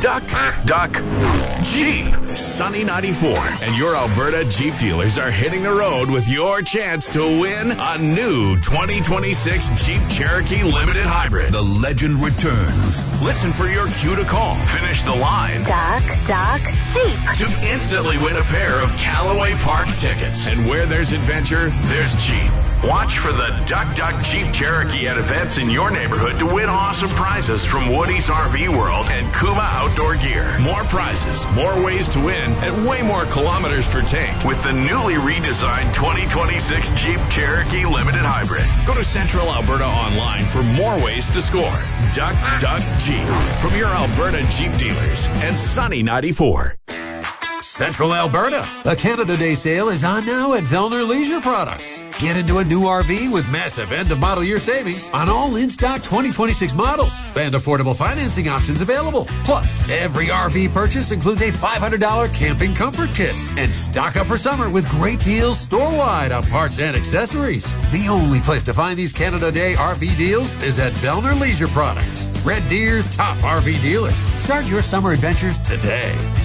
Duck, duck, Jeep. Sunny 94 and your Alberta Jeep dealers are hitting the road with your chance to win a new 2026 Jeep Cherokee Limited Hybrid. The legend returns. Listen for your cue to call. Finish the line. Duck, duck, Jeep. To instantly win a pair of Callaway Park tickets. And where there's adventure, there's Jeep. Watch for the Duck Duck Jeep Cherokee at events in your neighborhood to win awesome prizes from Woody's RV World and Kuma Outdoor Gear. More prizes, more ways to win, and way more kilometers per tank with the newly redesigned 2026 Jeep Cherokee Limited Hybrid. Go to Central Alberta online for more ways to score. Duck Duck Jeep from your Alberta Jeep dealers and Sunny 94. Central Alberta. A Canada Day sale is on now at Vellner Leisure Products. Get into a new RV with massive end-of-model year savings on all in-stock 2026 models and affordable financing options available. Plus, every RV purchase includes a $500 camping comfort kit. And stock up for summer with great deals store-wide on parts and accessories. The only place to find these Canada Day RV deals is at Vellner Leisure Products, Red Deer's top RV dealer. Start your summer adventures today.